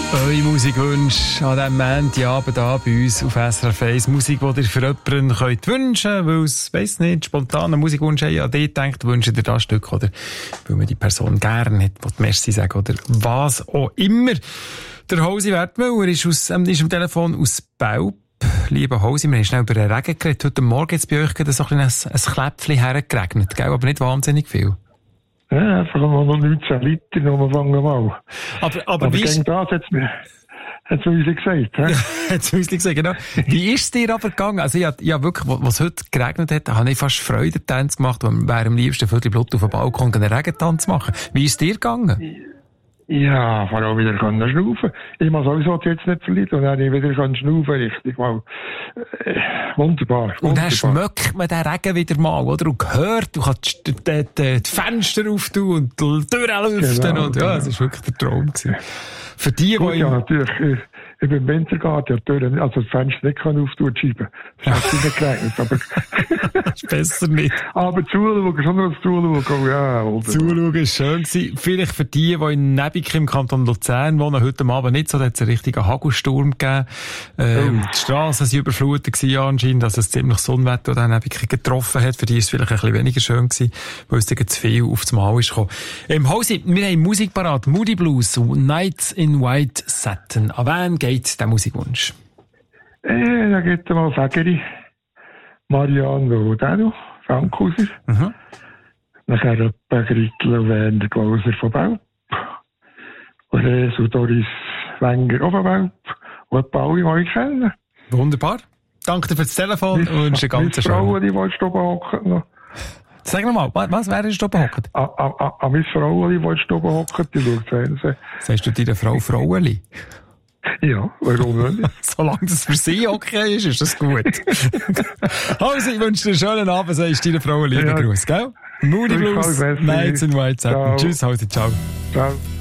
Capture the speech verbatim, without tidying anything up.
Eure Musikwünsche an diesem Montagabend hier bei uns auf S R F eins. Musik, die ihr für jemanden könnt wünschen könnt, weil es, weiss nicht, spontanen Musikwunsch haben, an dich denkt, wünscht ihr das Stück, oder weil man die Person gerne hat, will Merci sagen, oder was auch immer. Der Hosi Wertmüller ist, aus, ähm, ist am Telefon aus Belp. Lieber Hosi, wir haben schnell über den Regen geredet. Heute Morgen jetzt bei euch gerade so ein, ein, ein Kläpfchen hergeregnet, gell? Aber nicht wahnsinnig viel. Ja, einfach mal noch neunzehn Liter noch am Anfang mal. Aber, aber, aber wie ist... das hat's mir, hat's mir uns gesagt, hä? Hat's uns gesagt, genau. Wie ist es dir aber gegangen? Also, ich hab, ich hab wirklich, was heute geregnet hat, habe ich fast Freudentanz gemacht, und wäre am liebsten viel Blut auf dem Balkon einen Regentanz machen. Wie ist es dir gegangen? Ja, vor allem wieder können schnaufen. Ich muss sowieso jetzt nicht verlieren, und dann wieder können schnaufen, richtig mal. Äh, wunderbar, wunderbar. Und dann schmeckt man den Regen wieder mal, oder? Und hört, du kannst die, die, die, die Fenster auftun und die Türen lüften, genau, und ja, es war wirklich der Traum gewesen. Für die, Gut, die... ja, natürlich. Ich, ich bin im Wintergarten, ja, die Türen, also das Fenster nicht kann auftun, die Scheibe. Das hat nicht geregnet, aber... Das ist besser nicht. Aber zuschauen, schon noch zuschauen, oh, ja, wunderbar. Zuschauen ist schön gewesen. Vielleicht für die, die in Nebik im Kanton Luzern wohnen, heute Abend nicht so, da hat es einen richtigen Hagelsturm gegeben. Ähm, oh. Die Strassen waren überflutet gewesen, anscheinend, dass es ziemlich Sonnenwetter oder Nebik getroffen hat. Für die ist es vielleicht ein bisschen weniger schön gewesen, weil es dann zu viel auf das Mal ist gekommen. Im Hause, wir haben Musik parat. Moody Blues, Nights in White Satin. An wen geht der Musikwunsch? Äh, da geht mal Fägeri, Marianne Rodano, Frankhauser. Mhm. Nachher Grittel Werner Glauser von Belp. Und Resu Doris Wenger auch von Belp. Und ein paar alle, die ich kenne. Wunderbar. Danke dir für das Telefon und wünsche einen ganz schönen... Frauen, die wolltest oben hocken noch. Sag nochmal, was wäre denn oben hocken? An meine Frauen, die wolltest oben hocken, die schaut Fernsehen. Sagst du deiner Frau Frauenli? Ja, warum nicht? Solange das für sie okay ist, ist das gut. Also, ich wünsche dir einen schönen Abend, sagst deiner Frau einen lieben ja. Gruß, gell? Moody Blues, Nights in White Satin. Tschüss, heute, ciao. Ciao.